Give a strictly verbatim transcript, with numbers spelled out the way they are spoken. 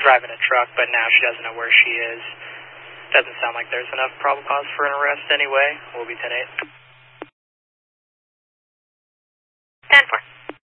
driving a truck, but now she doesn't know where she is. Doesn't sound like there's enough probable cause for an arrest anyway. We'll be ten eight.